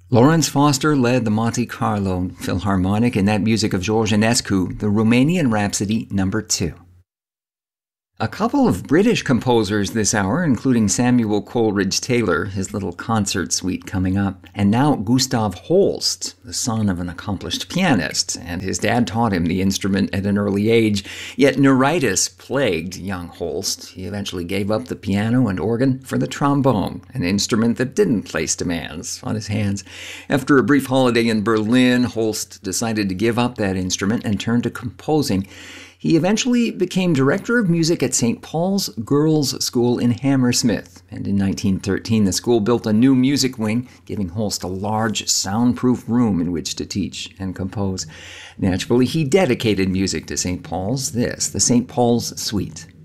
Lawrence Foster led the Monte Carlo Philharmonic in that music of George Enescu, the Romanian Rhapsody No. 2. A couple of British composers this hour, including Samuel Coleridge Taylor, his little concert suite coming up, and now Gustav Holst, the son of an accomplished pianist, and his dad taught him the instrument at an early age. Yet neuritis plagued young Holst. He eventually gave up the piano and organ for the trombone, an instrument that didn't place demands on his hands. After a brief holiday in Berlin, Holst decided to give up that instrument and turn to composing. He eventually became director of music at St. Paul's Girls' School in Hammersmith, and in 1913 the school built a new music wing, giving Holst a large, soundproof room in which to teach and compose. Naturally, he dedicated music to St. Paul's, the St. Paul's Suite.